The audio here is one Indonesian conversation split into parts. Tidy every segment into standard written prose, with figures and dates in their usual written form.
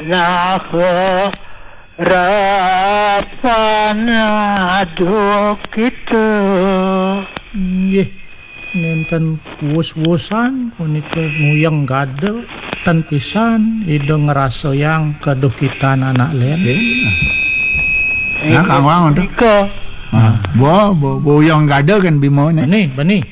nah rapana aduk kita. Nggih, nenten wus-wusan punika nguyeng gade ten pisan ide ngerasa yang keduh kita anak len. Nah, Kang Wang untuk. Bo yang gade kan bimo nih. Bani.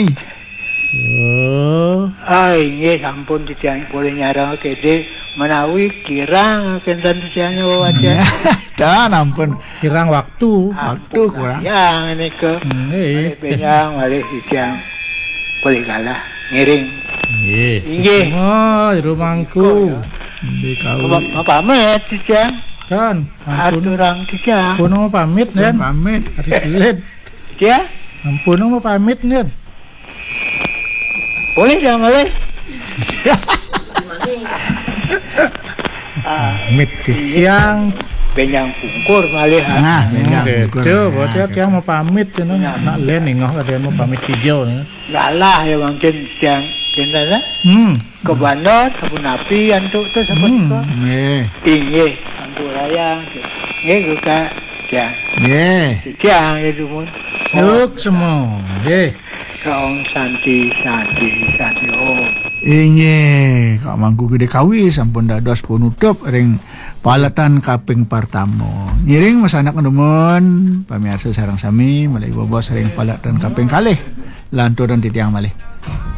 Nggih sampun titiang boleh nyarang kede menawi kirang kenten titiang wajan. Dan ampun Kirang waktu kurang. Yang ini ke benyang malih titiang boleh kalah ngiring. Nggih. Oh, di rumahku. Di kau. Pamit titiang. Kan, ampun Aturang titiang. mau pamit nen. Pamit. Len. Ya, Ampun mau pamit nen. boleh jangan boleh. Pamit siang. Benyang pungkur malih. Nah, Gitu, buatnya yang mau pamit cenah nak len ingah ada mau pamit hijau. Lalah ya mungkin yang kena ke Bandar sabun api antuk tu sabun ko. Inggih, antuk raya. Nggih buka ya. Siang ya dumun. Suk semua. Nggih. Kaong santi oh. Kak Mangku gede kawi sampun dados penutup ring palatan kaping pertama. Ngiring mas anak nemen pamirsa sareng sami malih bobos ring palatan kaping kalih lantur dan titiang malih.